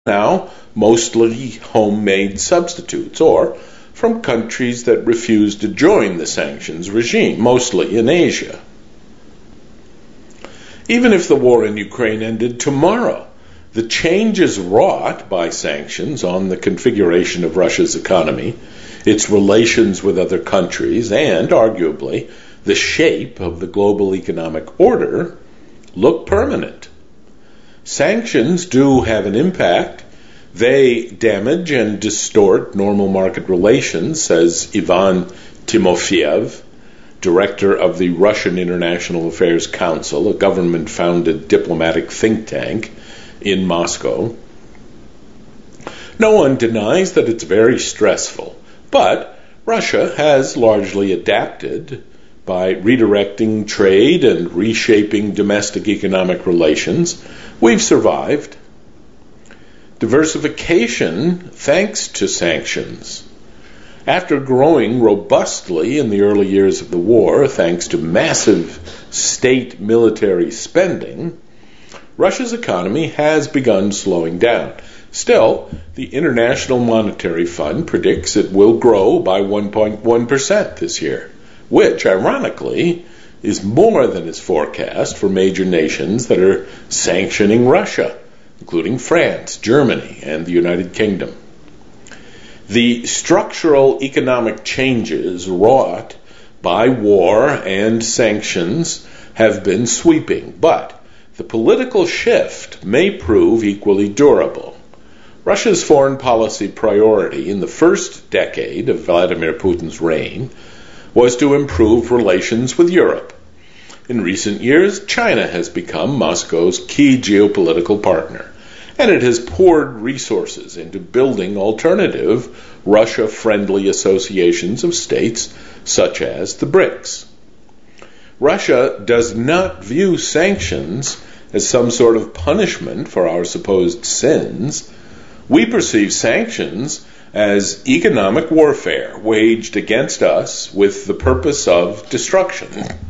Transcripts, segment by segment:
now mostly homemade substitutes, or from countries that refuse to join the sanctions regime, mostly in Asia. Even if the war in Ukraine ended tomorrow, the changes wrought by sanctions on the configuration of Russia's economy, its relations with other countries, and, arguably, the shape of the global economic order look permanent. Sanctions do have an impact. They damage and distort normal market relations, says Ivan Timofeyev, director of the Russian International Affairs Council, a government-founded diplomatic think tank in Moscow. No one denies that it's very stressful, but Russia has largely adapted by redirecting trade and reshaping domestic economic relations. We've survived. Diversification thanks to sanctions. After growing robustly in the early years of the war, thanks to massive state military spending, Russia's economy has begun slowing down. Still, the International Monetary Fund predicts it will grow by 1.1% this year, which, ironically, is more than is forecast for major nations that are sanctioning Russia, including France, Germany, and the United Kingdom. The structural economic changes wrought by war and sanctions have been sweeping, but the political shift may prove equally durable. Russia's foreign policy priority in the first decade of Vladimir Putin's reign was to improve relations with Europe. In recent years, China has become Moscow's key geopolitical partner, and it has poured resources into building alternative Russia-friendly associations of states such as the BRICS. Russia does not view sanctions as some sort of punishment for our supposed sins. We perceive sanctions as economic warfare waged against us with the purpose of destruction,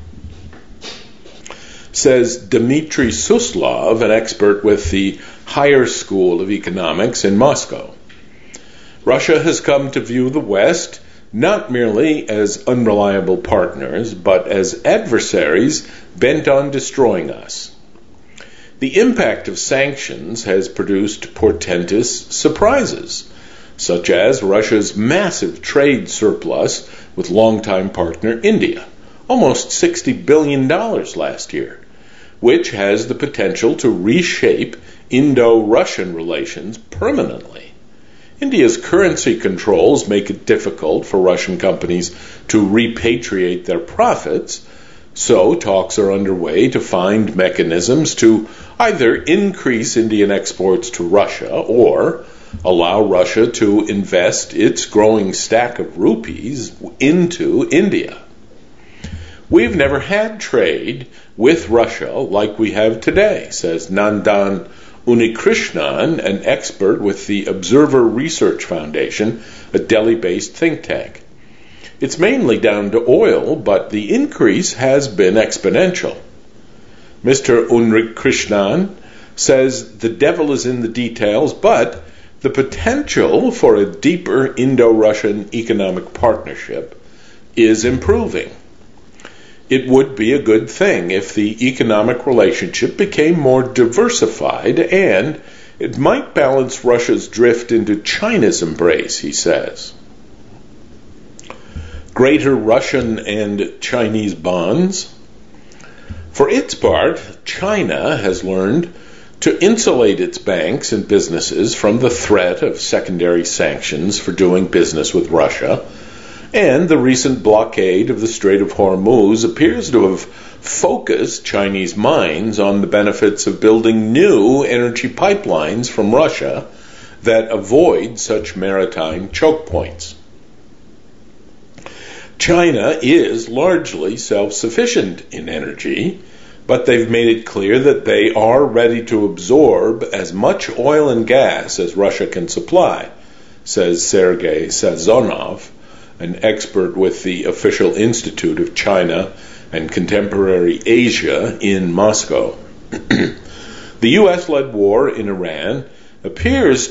says Dmitry Suslov, an expert with the Higher School of Economics in Moscow. Russia has come to view the West not merely as unreliable partners, but as adversaries bent on destroying us. The impact of sanctions has produced portentous surprises, such as Russia's massive trade surplus with longtime partner India, almost $60 billion last year, which has the potential to reshape Indo-Russian relations permanently. India's currency controls make it difficult for Russian companies to repatriate their profits, so talks are underway to find mechanisms to either increase Indian exports to Russia or allow Russia to invest its growing stack of rupees into India. We've never had trade with Russia like we have today, says Nandan Unikrishnan, an expert with the Observer Research Foundation, a Delhi-based think tank. It's mainly down to oil, but the increase has been exponential. Mr. Unikrishnan says the devil is in the details, but the potential for a deeper Indo-Russian economic partnership is improving. It would be a good thing if the economic relationship became more diversified, and it might balance Russia's drift into China's embrace, he says. Greater Russian and Chinese bonds. For its part, China has learned to insulate its banks and businesses from the threat of secondary sanctions for doing business with Russia, and the recent blockade of the Strait of Hormuz appears to have focused Chinese minds on the benefits of building new energy pipelines from Russia that avoid such maritime choke points. China is largely self-sufficient in energy, but they've made it clear that they are ready to absorb as much oil and gas as Russia can supply, says Sergei Sazonov, an expert with the Official Institute of China and Contemporary Asia in Moscow. The U.S.-led war in Iran appears